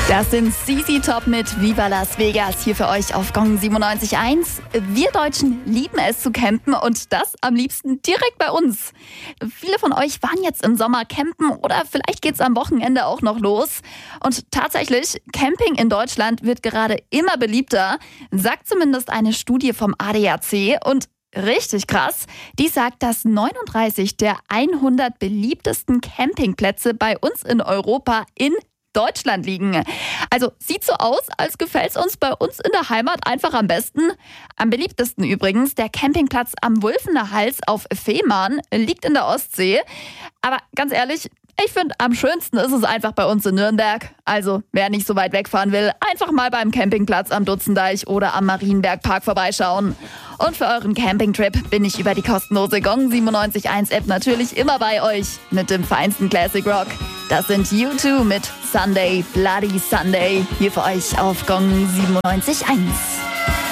Das sind ZZ Top mit Viva Las Vegas hier für euch auf Gong 97.1. Wir Deutschen lieben es zu campen und das am liebsten direkt bei uns. Viele von euch waren jetzt im Sommer campen oder vielleicht geht's am Wochenende auch noch los. Und tatsächlich, Camping in Deutschland wird gerade immer beliebter, sagt zumindest eine Studie vom ADAC. Und richtig krass, die sagt, dass 39 der 100 beliebtesten Campingplätze bei uns in Europa in Deutschland liegen. Also sieht so aus, als gefällt es uns bei uns in der Heimat einfach am besten. Am beliebtesten übrigens der Campingplatz am Wulfener Hals auf Fehmarn, liegt in der Ostsee. Aber ganz ehrlich, ich finde, am schönsten ist es einfach bei uns in Nürnberg. Also, wer nicht so weit wegfahren will, einfach mal beim Campingplatz am Dutzendeich oder am Marienbergpark vorbeischauen. Und für euren Campingtrip bin ich über die kostenlose Gong 97.1 App natürlich immer bei euch mit dem feinsten Classic Rock. Das sind U2 mit Sunday, Bloody Sunday, hier für euch auf Gong 97.1.